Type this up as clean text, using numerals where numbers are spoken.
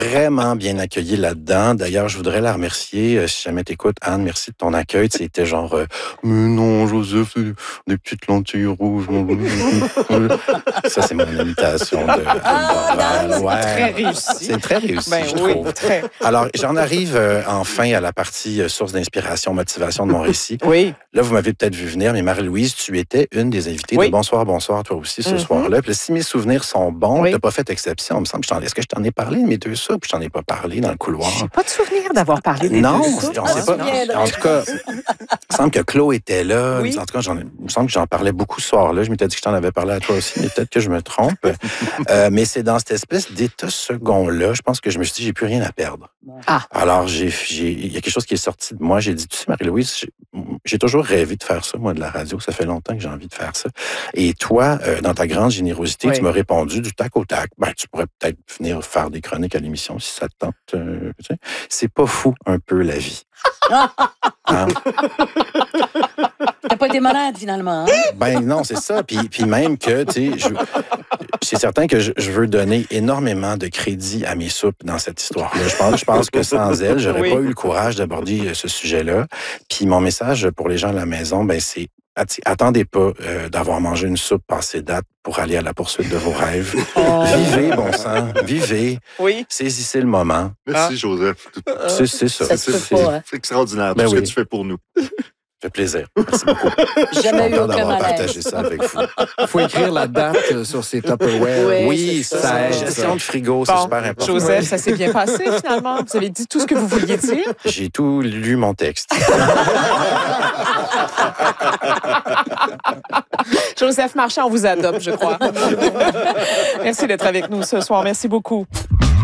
vraiment bien accueillie là-dedans. D'ailleurs, je voudrais la remercier. Si jamais t'écoutes, Anne, merci de ton accueil. C'était genre, mais non, Joseph, c'est des petites lentilles rouges. Ça, c'est mon imitation de Dorval. Ouais. Très réussi. C'est très réussi, je trouve. Très. Alors, j'en arrive enfin à la partie source d'inspiration, motivation de mon récit. Oui. Là, vous m'avez peut-être vu venir, mais Marie-Louise, tu étais une des invitées de Bonsoir, bonsoir, toi aussi, ce soir-là. Puis si mes souvenirs sont bons, t'as pas fait exception, il me semble. Est-ce que je t'en ai parlé de mes deux soupes? Je t'en ai pas parlé dans le couloir. J'ai pas de souvenir d'avoir parlé des non, deux soupes. on sait pas. En tout cas, il me semble que Claude était là. Oui. En tout cas, il me semble que j'en parlais beaucoup ce soir-là. Je m'étais dit que je t'en avais parlé à toi aussi, mais peut-être que je me trompe. Mais c'est dans cette espèce d'état second-là, je pense que je me suis dit, j'ai plus rien à perdre. Ah. Alors, il y a quelque chose qui est sorti de moi. J'ai dit, tu sais, Marie-Louise, j'ai toujours rêvé de faire ça, moi, de la radio. Ça fait longtemps que j'ai envie de faire ça. Et toi, dans ta grande générosité, tu m'as répondu du tac au tac. Ben, tu pourrais peut-être venir faire des chroniques à l'émission si ça te tente. Tu sais. C'est pas fou, un peu, la vie. Hein? T'as pas été malade, finalement. Hein? Ben non, c'est ça. Puis même que, tu sais, c'est certain que je veux donner énormément de crédit à mes soupes dans cette histoire-là. Je pense que sans elles, j'aurais pas eu le courage d'aborder ce sujet-là. Puis mon message pour les gens à la maison, ben c'est attendez pas d'avoir mangé une soupe passée date pour aller à la poursuite de vos rêves. Vivez, bon sang, vivez. Oui. Saisissez le moment. Merci, Joseph. C'est ça. C'est extraordinaire, tout ce que tu fais pour nous. Ça fait plaisir. Merci beaucoup. Jamais eu aucun d'avoir malaise. partagé ça avec vous. Il faut écrire la date sur ces Tupperware. Oui, ça aide. Gestion de frigo, c'est super important. Joseph, ça s'est bien passé, finalement. Vous avez dit tout ce que vous vouliez dire. J'ai tout lu mon texte. Joseph Marchand, on vous adopte, je crois. Merci d'être avec nous ce soir. Merci beaucoup.